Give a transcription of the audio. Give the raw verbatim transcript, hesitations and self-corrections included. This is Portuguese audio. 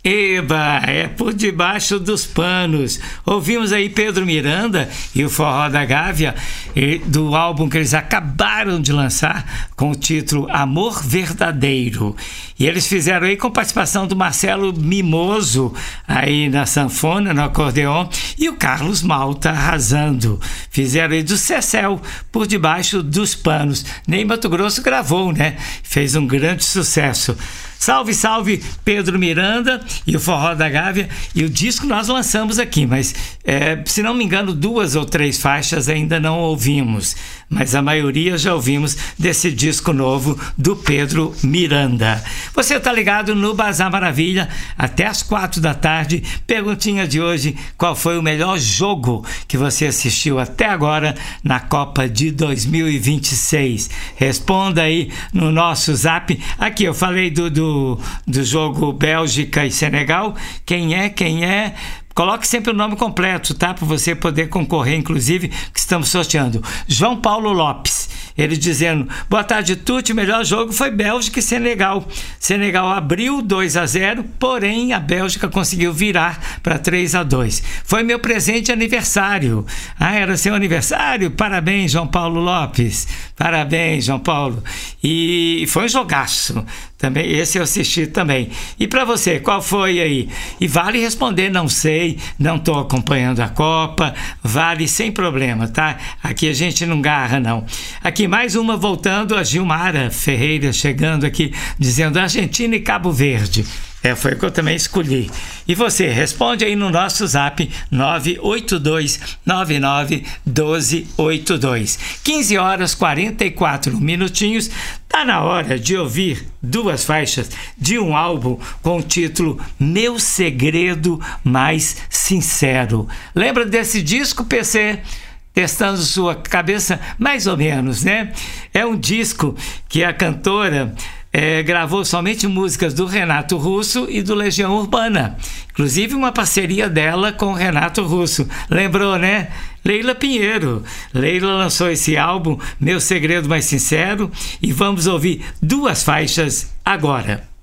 Eba, é Por Debaixo dos Panos. Ouvimos aí Pedro Miranda e o Forró da Gávea, do álbum que eles acabaram de lançar, com o título Amor Verdadeiro. E eles fizeram aí com participação do Marcelo Mimoso, aí na sanfona, no acordeon, e o Carlos Malta arrasando. Fizeram aí do Cecel, Por Debaixo dos Panos. Nem Mato Grosso gravou, né? Fez um grande sucesso. Salve, salve, Pedro Miranda e o Forró da Gávea. E o disco nós lançamos aqui, mas é, se não me engano, duas ou três faixas ainda não ouvimos, mas a maioria já ouvimos desse disco novo do Pedro Miranda. Você está ligado no Bazar Maravilha até as quatro da tarde. Perguntinha de hoje: qual foi o melhor jogo que você assistiu até agora na Copa de dois mil e vinte e seis? Responda aí no nosso zap. Aqui eu falei do, do do jogo Bélgica e Senegal. Quem é, quem é? Coloque sempre o nome completo, tá? Para você poder concorrer, inclusive, que estamos sorteando. João Paulo Lopes, ele dizendo: boa tarde, Tuti, o melhor jogo foi Bélgica e Senegal. Senegal abriu dois a zero, porém a Bélgica conseguiu virar para três a dois. Foi meu presente de aniversário. Ah, era seu aniversário? Parabéns, João Paulo Lopes. Parabéns, João Paulo. E foi um jogaço. Também, esse eu assisti também. E para você, qual foi aí? E vale responder: não sei, não estou acompanhando a Copa. Vale sem problema, tá? Aqui a gente não garra, não. Aqui mais uma voltando, a Gilmara Ferreira chegando aqui, dizendo Argentina e Cabo Verde. É, foi o que eu também escolhi. E você, responde aí no nosso zap nove oito dois nove nove um dois oito dois. quinze horas quarenta e quatro minutinhos. Tá na hora de ouvir duas faixas de um álbum com o título Meu Segredo Mais Sincero. Lembra desse disco, P C? Testando sua cabeça, mais ou menos, né? É um disco que a cantora É, gravou somente músicas do Renato Russo e do Legião Urbana. Inclusive uma parceria dela com o Renato Russo. Lembrou, né? Leila Pinheiro. Leila lançou esse álbum, Meu Segredo Mais Sincero, e vamos ouvir duas faixas agora.